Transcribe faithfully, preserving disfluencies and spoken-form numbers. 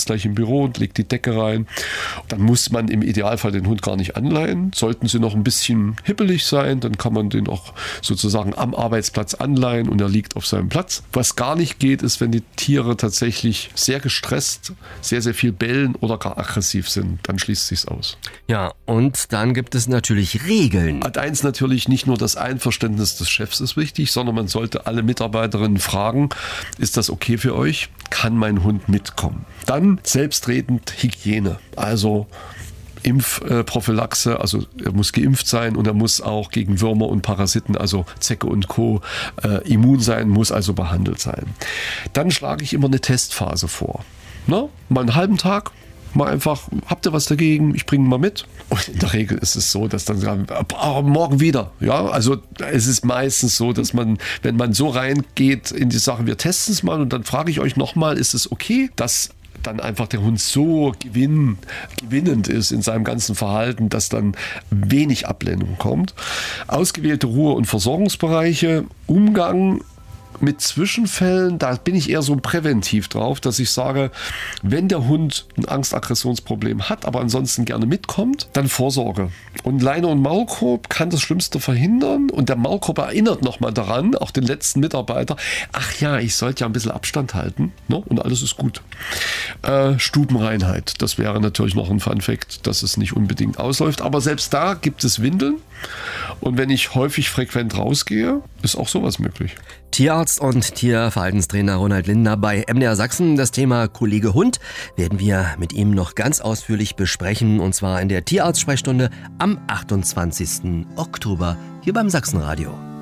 sitzt gleich im Büro und legt die Decke rein. Dann muss man im Idealfall den Hund gar nicht anleihen. Sollten sie noch ein bisschen hippelig sein, dann kann man den auch sozusagen am Arbeitsplatz anleihen und er liegt auf seinem Platz. Was gar nicht geht, ist, wenn die Tiere tatsächlich sehr gestresst, sehr, sehr viel bellen oder gar aggressiv sind. Dann schließt sich's aus. Ja, und dann gibt es natürlich Regeln. Ad eins natürlich, nicht nur das Einverständnis des Chefs ist wichtig, sondern man sollte alle Mitarbeiterinnen fragen, ist das okay für euch? Kann mein Hund mitkommen? Dann selbstredend Hygiene, also Impfprophylaxe, also er muss geimpft sein und er muss auch gegen Würmer und Parasiten, also Zecke und Co. Äh, immun sein, muss also behandelt sein. Dann schlage ich immer eine Testphase vor. Na, mal einen halben Tag, mal einfach, habt ihr was dagegen? Ich bringe ihn mal mit. Und in der Regel ist es so, dass dann sagen, oh, morgen wieder. Ja, also es ist meistens so, dass man, wenn man so reingeht in die Sache, wir testen es mal und dann frage ich euch nochmal, ist es okay, dass dann einfach der Hund so gewinn, gewinnend ist in seinem ganzen Verhalten, dass dann wenig Ablehnung kommt. Ausgewählte Ruhe- und Versorgungsbereiche, Umgang mit Zwischenfällen, da bin ich eher so präventiv drauf, dass ich sage, wenn der Hund ein Angst-Aggressionsproblem hat, aber ansonsten gerne mitkommt, dann Vorsorge. Und Leine und Maulkorb kann das Schlimmste verhindern und der Maulkorb erinnert nochmal daran, auch den letzten Mitarbeiter, ach ja, ich sollte ja ein bisschen Abstand halten, ne? Und alles ist gut. Äh, Stubenreinheit, das wäre natürlich noch ein Fun-Fact, dass es nicht unbedingt ausläuft, aber selbst da gibt es Windeln und wenn ich häufig frequent rausgehe, ist auch sowas möglich. Tierarzt und Tierverhaltenstrainer Ronald Lindner bei M D R Sachsen. Das Thema Kollege Hund werden wir mit ihm noch ganz ausführlich besprechen und zwar in der Tierarzt-Sprechstunde am achtundzwanzigsten Oktober hier beim Sachsenradio.